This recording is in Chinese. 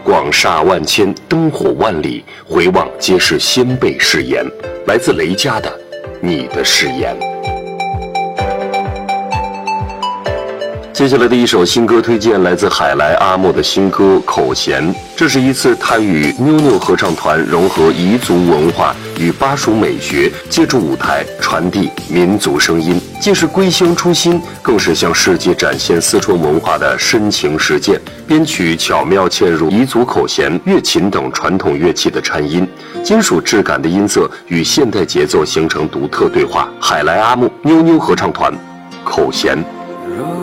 广厦万千，灯火万里，回望皆是先辈誓言。来自雷佳的《你的誓言》。接下来的一首新歌推荐来自海来阿木的新歌《口弦》，这是一次他与妞妞合唱团融合彝族文化与巴蜀美学，借助舞台传递民族声音，既是归乡初心，更是向世界展现四川文化的深情实践。编曲巧妙嵌入彝族口弦、乐琴等传统乐器的掺音，金属质感的音色与现代节奏形成独特对话。海来阿木妞妞合唱团《口弦》。